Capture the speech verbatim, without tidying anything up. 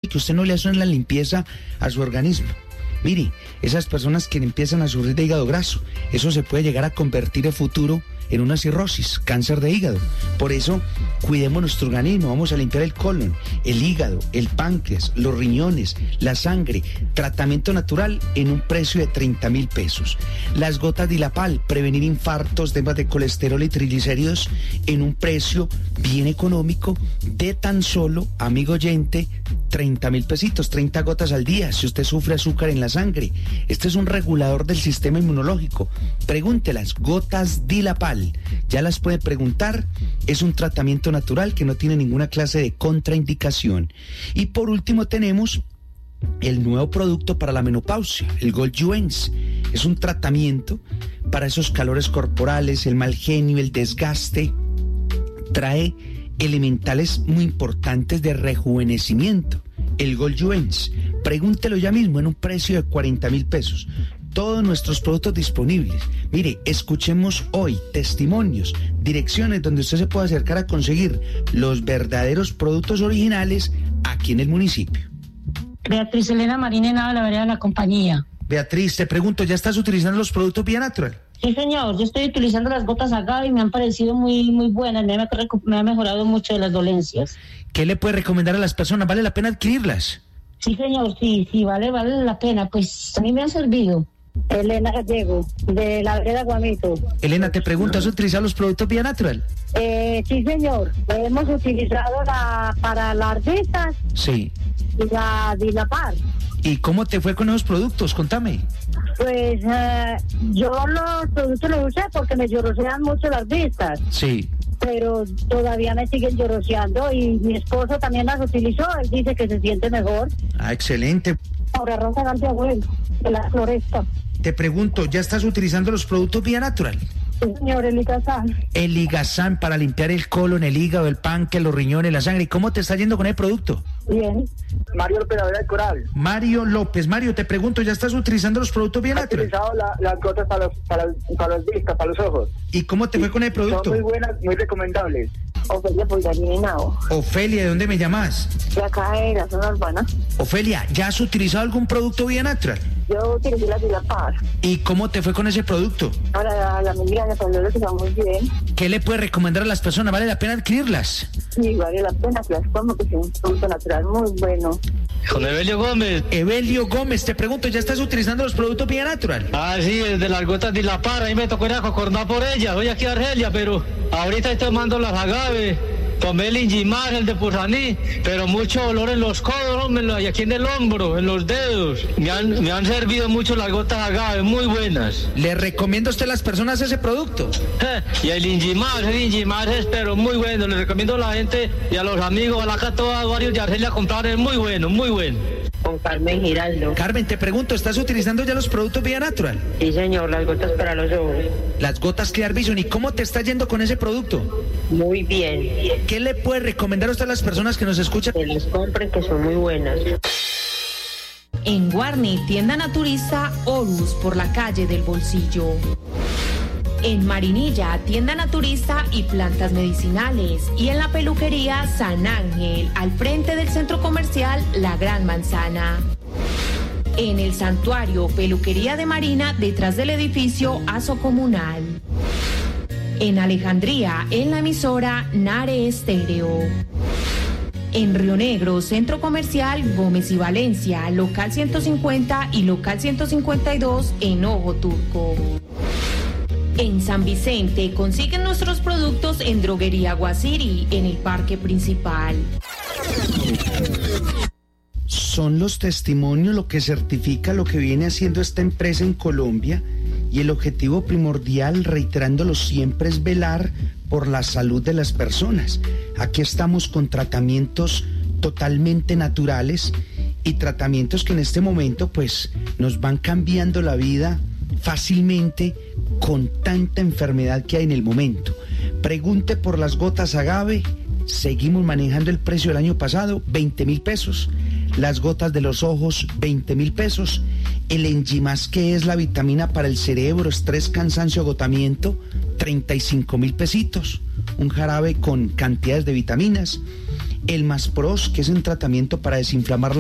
que usted no le hace la limpieza a su organismo. Mire, esas personas que empiezan a sufrir de hígado graso, eso se puede llegar a convertir en futuro en una cirrosis, cáncer de hígado. Por eso, cuidemos nuestro organismo, vamos a limpiar el colon, el hígado, el páncreas, los riñones, la sangre, tratamiento natural en un precio de treinta mil pesos. Las gotas Dilapal, prevenir infartos, temas de colesterol y triglicéridos en un precio bien económico de tan solo, amigo oyente, treinta mil pesitos, treinta gotas al día, si usted sufre azúcar en la sangre. Este es un regulador del sistema inmunológico. Pregúntelas, gotas Dilapal. Ya las puede preguntar, es un tratamiento natural que no tiene ninguna clase de contraindicación. Y por último tenemos el nuevo producto para la menopausia, el Gold-Juens. Es un tratamiento para esos calores corporales, el mal genio, el desgaste. Trae elementales muy importantes de rejuvenecimiento. El Gold-Juens, pregúntelo ya mismo en un precio de cuarenta mil pesos. Todos nuestros productos disponibles. Mire, escuchemos hoy testimonios, direcciones donde usted se puede acercar a conseguir los verdaderos productos originales aquí en el municipio. Beatriz Elena Marín Henao, de la vereda de la compañía. Beatriz, te pregunto, ¿ya estás utilizando los productos Vía Natural? Sí, señor, yo estoy utilizando las gotas Agave y me han parecido muy, muy buenas, me ha, me ha mejorado mucho de las dolencias. ¿Qué le puede recomendar a las personas? ¿Vale la pena adquirirlas? Sí, señor, sí, sí, vale, vale la pena, pues a mí me han servido. Elena Gallego, de la vereda Guamito. Elena, te pregunto, ¿has utilizado los productos Vía Natural? Eh, sí, señor, hemos utilizado la para las ardillas. Sí. Y la Dilapal. ¿Y cómo te fue con esos productos? Contame. Pues eh, yo los productos los usé porque me llorosean mucho las vistas. Sí. Pero todavía me siguen lloroseando y mi esposo también las utilizó, él dice que se siente mejor. Ah, excelente. Ahora Rosa Galdeabuelo, de la Floresta. Te pregunto, ¿ya estás utilizando los productos Vía Natural? Sí, señor, el Ligazán. El Ligazán para limpiar el colon, el hígado, el páncreas, los riñones, la sangre. ¿Y cómo te está yendo con el producto? Bien. Mario López, la vereda del Coral. Mario López. Mario, te pregunto, ¿ya estás utilizando los productos Vía Natural? He utilizado la, las gotas para los, para, para los vistas, para los ojos. ¿Y cómo te fue con el producto? Son muy buenas, muy recomendables. Ofelia Polgarín Henao. Ofelia, ¿de dónde me llamas? De acá de la zona urbana. Ofelia, ¿ya has utilizado algún producto Vía Natural? Yo utilicé la Dilapal. ¿Y cómo te fue con ese producto? Ahora la amiga de Pablo que está muy bien. ¿Qué le puedes recomendar a las personas? ¿Vale la pena adquirirlas? Sí, vale la pena que las como, que es un producto natural muy bueno. Con Evelio Gómez. Evelio Gómez, te pregunto, ¿ya estás utilizando los productos Vía Natural? Ah, sí, de las gotas de la para, ahí me tocó ir a concordar por ella, voy aquí a Argelia, pero ahorita estoy tomando las Agave, tomé el Ingimar, el de Pusaní, pero mucho dolor en los codos, hombre, y aquí en el hombro, en los dedos. Me han, me han servido mucho las gotas Agave, muy buenas. ¿Le recomienda a usted a las personas ese producto? Eh, y el Ingimar, el Ingimar es pero muy bueno, le recomiendo a la gente y a los amigos, a la acá todos varios de Argelia comprar, es muy bueno, muy bueno. Con Carmen Giraldo. Carmen, te pregunto, ¿estás utilizando ya los productos Vía Natural? Sí, señor, las gotas para los ojos. Las gotas Clear Vision, ¿y cómo te está yendo con ese producto? Muy bien. ¿Qué le puede recomendar a usted a las personas que nos escuchan? Que las compren, que son muy buenas. En Guarne, tienda naturista Horus por la calle del Bolsillo. En Marinilla, tienda naturista y plantas medicinales. Y en la peluquería San Ángel, al frente del centro comercial La Gran Manzana. En el santuario Peluquería de Marina, detrás del edificio Aso Comunal. En Alejandría, en la emisora Nare Estéreo. En Río Negro, Centro Comercial Gómez y Valencia, local ciento cincuenta y local ciento cincuenta y dos en Ojo Turco. En San Vicente, consiguen nuestros productos en Droguería Guasiri, en el parque principal. Son los testimonios lo que certifica lo que viene haciendo esta empresa en Colombia, y el objetivo primordial, reiterándolo siempre, es velar por la salud de las personas. Aquí estamos con tratamientos totalmente naturales y tratamientos que en este momento pues nos van cambiando la vida fácilmente con tanta enfermedad que hay en el momento. Pregunte por las gotas Agave, seguimos manejando el precio del año pasado, veinte mil pesos. Las gotas de los ojos, veinte mil pesos. El Enzimas, que es la vitamina para el cerebro, estrés, cansancio, agotamiento, treinta y cinco mil pesitos. Un jarabe con cantidades de vitaminas. El Maspros, que es un tratamiento para desinflamar la